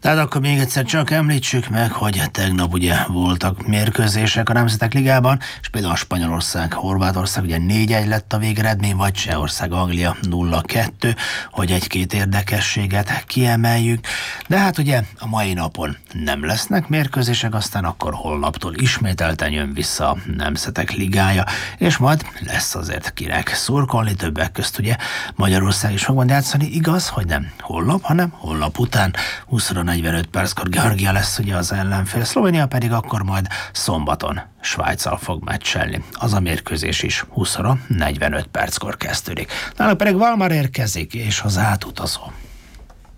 Tehát akkor még egyszer csak említsük meg, hogy tegnap ugye voltak mérkőzések a Nemzetek Ligában, és például Spanyolország, Horvátország ugye 4-1 lett a végeredmény, vagy Csehország, Anglia 0-2, hogy egy-két érdekességet kiemeljük. De hát ugye a mai napon nem lesznek mérkőzések, aztán akkor holnaptól ismételten jön vissza a Nemzetek Ligája, és majd lesz azért kinek szurkolni, többek közt ugye Magyarország is fog majd játszani, igaz, hogy nem holnap, hanem holnap után 20:45 perckor Georgia lesz ugye az ellenfél, Szlovénia pedig akkor majd szombaton Svájccal fog meccselni. Az a mérkőzés is 20:45 perckor kezdődik. Nálunk pedig Valmar érkezik, és az átutazó.